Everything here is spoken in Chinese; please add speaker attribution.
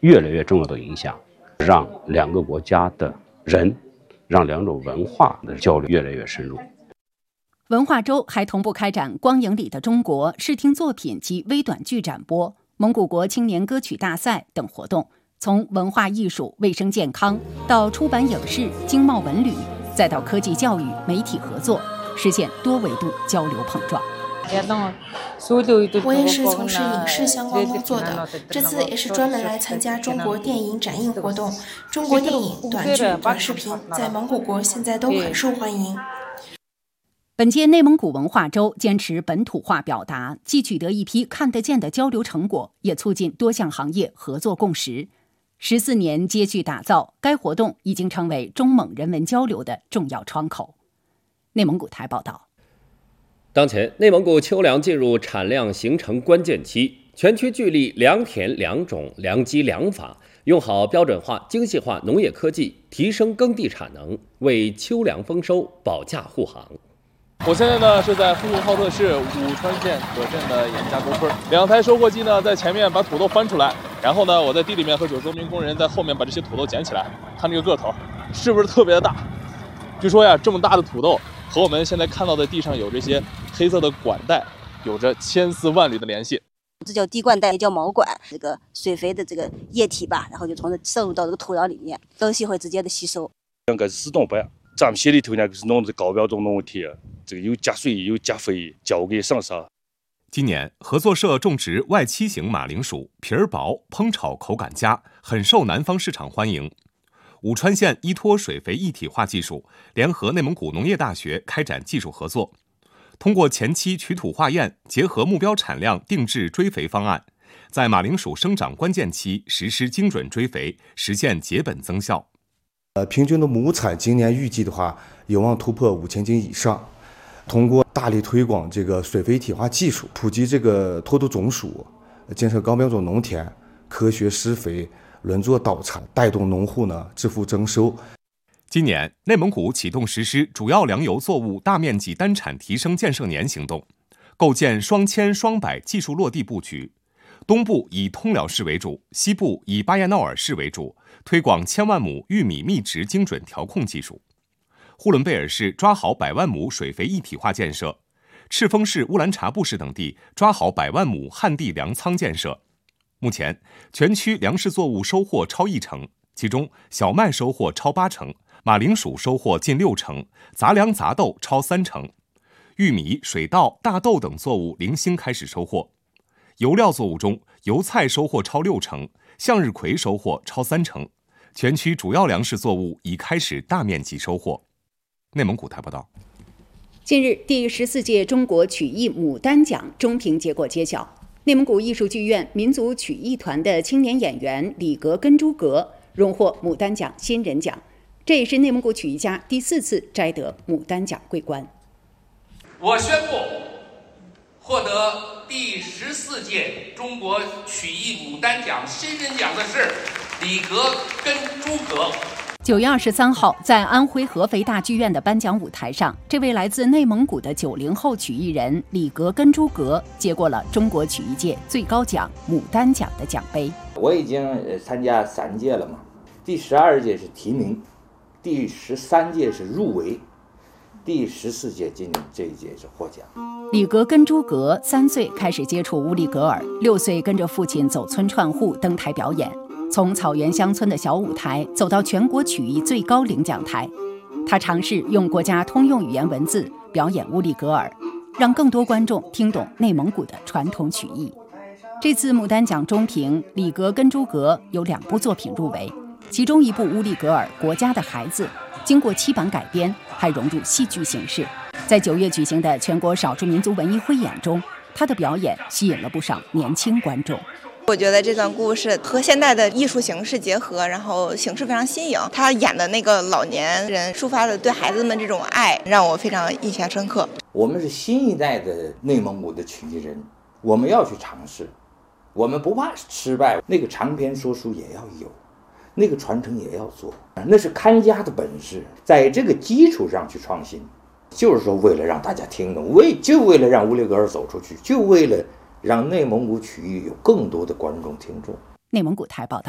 Speaker 1: 越来越重要的影响，让两个国家的人，让两种文化的交流越来越深入。
Speaker 2: 文化周还同步开展光影里的中国视听作品及微短剧展播、蒙古国青年歌曲大赛等活动，从文化艺术、卫生健康到出版影视、经贸文旅，再到科技教育、媒体合作，实现多维度交流碰撞。
Speaker 3: 我也是从事影视相关工作的，这次也是专门来参加中国电影展映活动。中国电影、短剧、短视频在蒙古国现在都很受欢迎。
Speaker 2: 本届内蒙古文化周坚持本土化表达，既取得一批看得见的交流成果，也促进多项行业合作共识。14年接续打造，该活动已经成为中蒙人文交流的重要窗口。内蒙古台报道。
Speaker 4: 当前，内蒙古秋粮进入产量形成关键期，全区聚力良田良种良机良法，用好标准化、精细化农业科技，提升耕地产能，为秋粮丰收保驾护航。
Speaker 5: 我现在呢是在呼和浩特市武川县可镇的盐加沟村，两台收获机呢在前面把土豆翻出来，然后呢我在地里面和90多名工人在后面把这些土豆捡起来。看这个个头，是不是特别的大？据说呀，这么大的土豆和我们现在看到的地上有这些黑色的管带有着千丝万缕的联系。
Speaker 6: 这叫滴灌带，也叫毛管，这个水肥的这个液体吧，然后就从这渗入到这个土壤里面，灯系会直接的吸收。
Speaker 7: 两个自动板，咱们县里头呢就是弄这高标准农体，这个有加水有加肥，交给上沙。
Speaker 8: 今年合作社种植外畸形马铃薯，皮儿薄，烹炒口感佳，很受南方市场欢迎。武川县依托水肥一体化技术，联合内蒙古农业大学开展技术合作，通过前期取土化验，结合目标产量定制追肥方案，在马铃薯生长关键期实施精准追肥，实现结本增效。
Speaker 9: 平均的亩产今年预计的话有望突破5000斤以上。通过大力推广这个水肥一体化技术，普及这个脱土种属，建设高标准农田，科学施肥，轮作倒插，带动农户呢致富增收。
Speaker 8: 今年，内蒙古启动实施主要粮油作物大面积单产提升建设年行动，构建双千双百技术落地布局。东部以通辽市为主，西部以巴彦淖尔市为主，推广1000万亩玉米密植精准调控技术。呼伦贝尔市抓好100万亩水肥一体化建设，赤峰市、乌兰察布市等地抓好100万亩旱地粮仓建设。目前，全区粮食作物收获超1成，其中小麦收获超8成，马铃薯收获近6成，杂粮杂豆超3成，玉米、水稻、大豆等作物零星开始收获。油料作物中，油菜收获超6成，向日葵收获超3成，全区主要粮食作物已开始大面积收获。内蒙古台报道。
Speaker 2: 近日，第14届中国曲艺牡丹奖中评结果揭晓，内蒙古艺术剧院民族曲艺团的青年演员李格根朱格荣获牡丹奖新人奖，这也是内蒙古曲艺家第4次摘得牡丹奖桂冠。
Speaker 10: 我宣布，获得第14届中国曲艺牡丹奖新人奖的是李格根朱格。
Speaker 2: 9月23号，在安徽合肥大剧院的颁奖舞台上，这位来自内蒙古的90后曲艺人李格根朱格接过了中国曲艺界最高奖牡丹奖的奖杯。
Speaker 11: 我已经参加3届了嘛，第12届是提名，第13届是入围，第14届今年这一届是获奖。
Speaker 2: 李格根朱格3岁开始接触乌里格尔，6岁跟着父亲走村串户登台表演，从草原乡村的小舞台走到全国曲艺最高领奖台。他尝试用国家通用语言文字表演乌里格尔，让更多观众听懂内蒙古的传统曲艺。这次牡丹奖中评，李格根朱格有2部作品入围，其中一部《乌里格尔国家的孩子》经过7版改编，还融入戏剧形式。在9月举行的全国少数民族文艺汇演中，他的表演吸引了不少年轻观众。
Speaker 12: 我觉得这段故事和现代的艺术形式结合，然后形式非常新颖。他演的那个老年人抒发的对孩子们这种爱，让我非常印象深刻。
Speaker 11: 我们是新一代的内蒙古的曲艺人，我们要去尝试，我们不怕失败。那个长篇说书也要有，那个传承也要做，那是看家的本事。在这个基础上去创新，就是说为了让大家听懂，就为了让乌里格尔走出去，就为了让内蒙古曲艺有更多的观众听众。
Speaker 2: 内蒙古台报道。